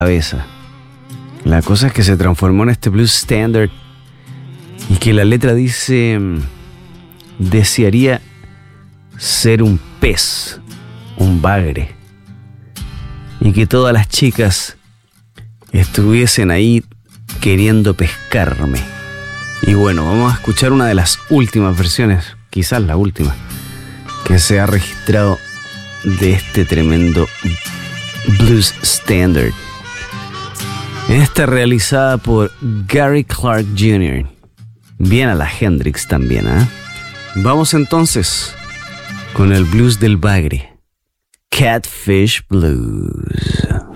cabeza. La cosa es que se transformó en este blues standard y que la letra dice: desearía ser un pez, un bagre, y que todas las chicas estuviesen ahí queriendo pescarme. Y bueno, vamos a escuchar una de las últimas versiones, quizás la última, que se ha registrado de este tremendo blues standard. Esta realizada por Gary Clark Jr. Bien a la Hendrix también, ¿eh? Vamos entonces con el blues del bagre, Catfish Blues.